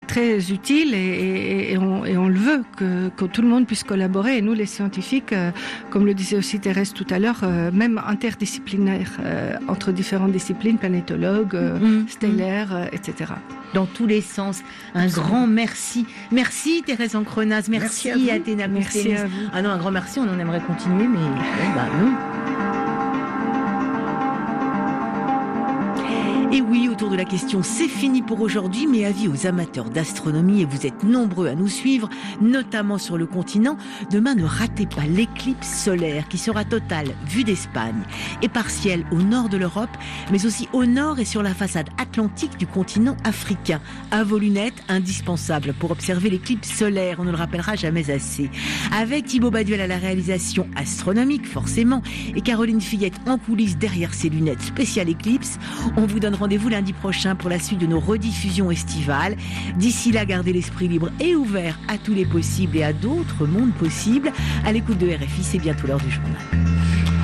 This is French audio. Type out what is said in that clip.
très utile et on le veut que tout le monde puisse collaborer. Et nous, les scientifiques, comme le disait aussi Thérèse tout à l'heure, même interdisciplinaires, entre différentes disciplines, planétologues, stellaires, etc. Dans tous les sens. Un grand merci. Merci Thérèse Encrenaz, merci Athéna Coustelis. Merci à vous. Ah non, un grand merci, on en aimerait continuer, mais non. Et oui, autour de la question, c'est fini pour aujourd'hui, mais avis aux amateurs d'astronomie, et vous êtes nombreux à nous suivre, notamment sur le continent. Demain, ne ratez pas l'éclipse solaire qui sera totale, vue d'Espagne, et partielle au nord de l'Europe, mais aussi au nord et sur la façade atlantique du continent africain. Un vos lunettes, indispensable pour observer l'éclipse solaire, on ne le rappellera jamais assez. Avec Thibaut Baduel à la réalisation astronomique, forcément, et Caroline Fillette en coulisses derrière ses lunettes spéciales éclipse, on vous donne rendez-vous lundi prochain pour la suite de nos rediffusions estivales. D'ici là, gardez l'esprit libre et ouvert à tous les possibles et à d'autres mondes possibles. À l'écoute de RFI, c'est bientôt l'heure du journal.